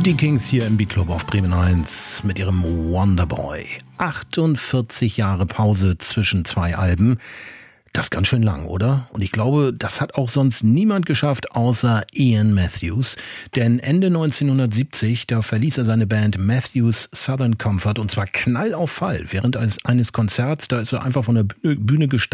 Die Kings hier im Beat-Club auf Bremen 1 mit ihrem Wonderboy. 48 Jahre Pause zwischen zwei Alben. Das ist ganz schön lang, oder? Und ich glaube, das hat auch sonst niemand geschafft, außer Ian Matthews. Denn Ende 1970, da verließ er seine Band Matthews Southern Comfort und zwar Knall auf Fall. Während eines Konzerts, da ist er einfach von der Bühne gestartet.